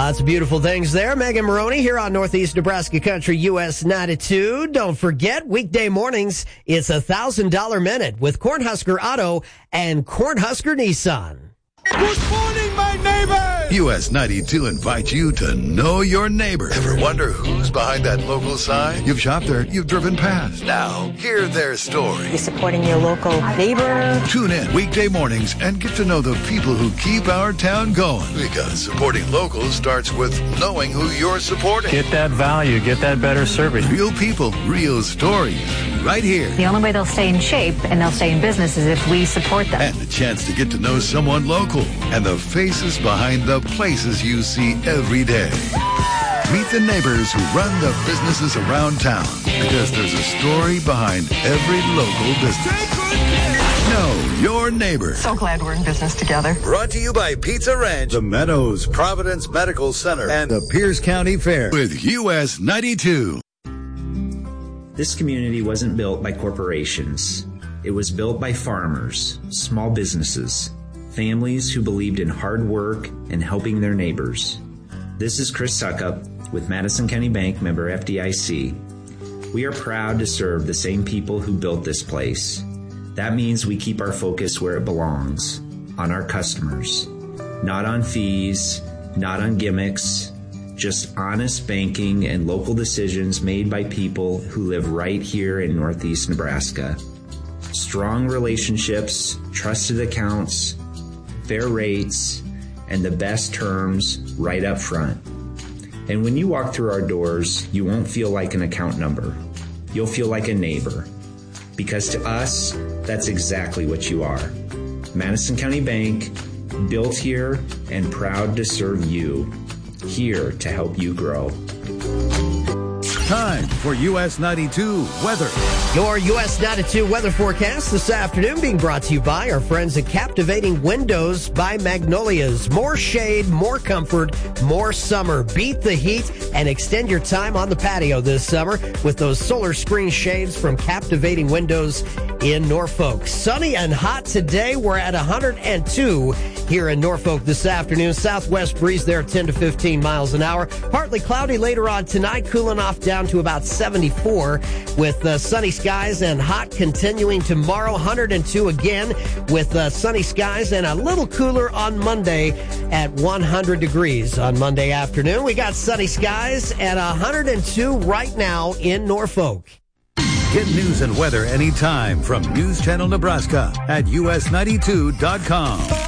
Lots of beautiful things there. Megan Maroney here on Northeast Nebraska Country US 92. Don't forget, weekday mornings, it's $1,000 minute with Cornhusker Auto and Cornhusker Nissan. Good morning, my neighbors! US 92 invites you to know your neighbor. Ever wonder who's behind that local sign? You've shopped there, you've driven past. Now, hear their story. You're supporting your local neighbor. Tune in weekday mornings and get to know the people who keep our town going. Because supporting locals starts with knowing who you're supporting. Get that value, get that better service. Real people, real stories, right here. The only way they'll stay in shape and they'll stay in business is if we support them. And a chance to get to know someone local and the faces behind the places you see every day. Meet the neighbors who run the businesses around town, because there's a story behind every local business. Know your neighbor. So glad we're in business together. Brought to you by Pizza Ranch, The Meadows, Providence Medical Center, and the Pierce County Fair with US 92. This community wasn't built by corporations. It was built by farmers, small businesses, families who believed in hard work and helping their neighbors. This is Chris Suckup with Madison County Bank, member FDIC. We are proud to serve the same people who built this place. That means we keep our focus where it belongs, on our customers. Not on fees, not on gimmicks, just honest banking and local decisions made by people who live right here in Northeast Nebraska. Strong relationships, trusted accounts, fair rates, and the best terms right up front. And when you walk through our doors, you won't feel like an account number. You'll feel like a neighbor. Because to us, that's exactly what you are. Madison County Bank, built here and proud to serve you. Here to help you grow. Time for US 92 weather. Your US 92 weather forecast this afternoon being brought to you by our friends at Captivating Windows by Magnolias. More shade, more comfort, more summer. Beat the heat and extend your time on the patio this summer with those solar screen shades from Captivating Windows in Norfolk. Sunny and hot today. We're at 102 here in Norfolk this afternoon. Southwest breeze there 10 to 15 miles an hour. Partly cloudy later on tonight, cooling off down to about 74 with sunny skies and hot continuing tomorrow. 102 again with sunny skies and a little cooler on Monday at 100 degrees on Monday afternoon. We got sunny skies at 102 right now in Norfolk. Get news and weather anytime from News Channel Nebraska at us92.com.